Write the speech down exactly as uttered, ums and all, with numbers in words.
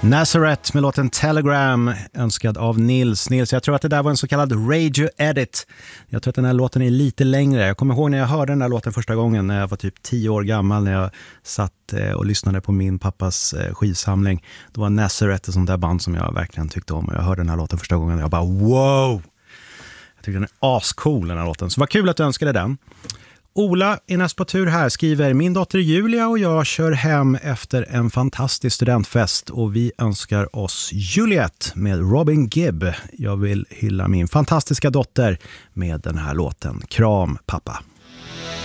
Nazareth med låten Telegram, önskad av Nils. Nils, jag tror att det där var en så kallad radio edit. Jag tror att den här låten är lite längre. Jag kommer ihåg när jag hörde den här låten första gången när jag var typ tio år gammal, när jag satt och lyssnade på min pappas skivsamling. Då var Nazareth ett sånt där band som jag verkligen tyckte om. Och jag hörde den här låten första gången och jag bara wow! Jag tyckte den är ascool, den här låten. Så vad kul att du önskade den. Ola är näst på tur här, skriver: min dotter Julia och jag kör hem efter en fantastisk studentfest och vi önskar oss Juliet med Robin Gibb. Jag vill hylla min fantastiska dotter med den här låten. Kram pappa.